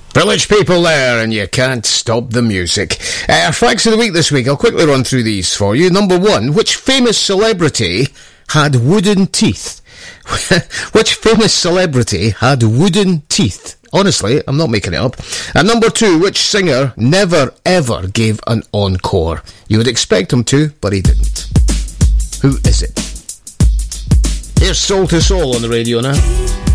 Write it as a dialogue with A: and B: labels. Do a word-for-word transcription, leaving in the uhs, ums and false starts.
A: Village People there, and you can't stop the music. Uh, our facts of the week this week, I'll quickly run through these for you. Number one, which famous celebrity had wooden teeth? Which famous celebrity had wooden teeth? Honestly, I'm not making it up. And number two, which singer never ever gave an encore? You would expect him to, but he didn't. Who is it? Here's Soul to Soul on the radio now.